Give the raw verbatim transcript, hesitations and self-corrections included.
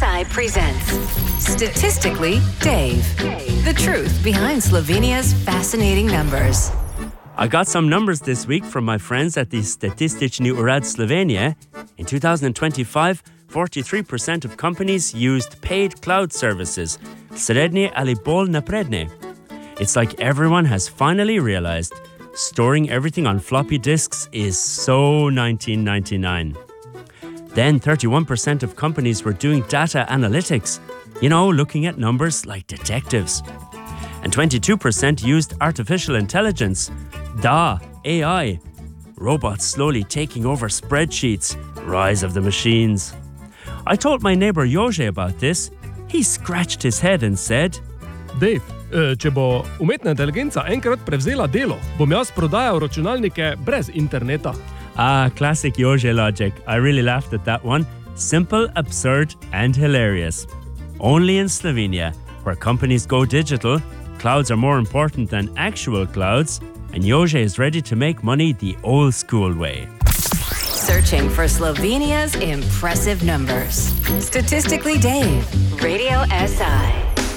I presents Statistically Dave. The truth behind Slovenia's fascinating numbers. I got some numbers this week from my friends at the Statistični Urad Slovenije. In two thousand twenty-five, forty-three percent of companies used paid cloud services. Srednje ali bolj napredne. It's like everyone has finally realized storing everything on floppy disks is so nineteen ninety-nine. Then thirty-one percent of companies were doing data analytics, you know, looking at numbers like detectives. And twenty-two percent used artificial intelligence, D A, A I. Robots slowly taking over spreadsheets, rise of the machines. I told my neighbor Jože about this. He scratched his head and said, Dave, če bo umetna inteligenca enkrat prevzela delo, bom jaz prodajal računalnike brez interneta. Ah, classic Jože logic. I really laughed at that one. Simple, absurd, and hilarious. Only in Slovenia, where companies go digital, clouds are more important than actual clouds, and Jože is ready to make money the old school way. Searching for Slovenia's impressive numbers. Statistically Dave, Radio S I.